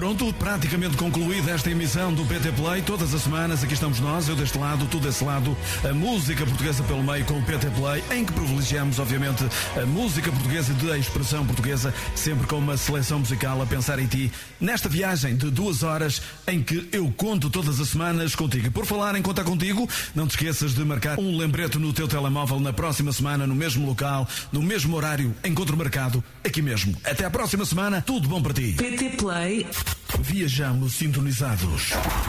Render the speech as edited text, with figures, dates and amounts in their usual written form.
Pronto, praticamente concluída esta emissão do PT Play. Todas as semanas aqui estamos nós, eu deste lado, tu desse lado, a música portuguesa pelo meio com o PT Play, em que privilegiamos, obviamente, a música portuguesa e a expressão portuguesa, sempre com uma seleção musical a pensar em ti, nesta viagem de 2 horas em que eu conto todas as semanas contigo. Por falar em contar contigo, não te esqueças de marcar um lembrete no teu telemóvel na próxima semana, no mesmo local, no mesmo horário, encontro marcado, aqui mesmo. Até à próxima semana, tudo bom para ti. PT Play. Viajamos sintonizados.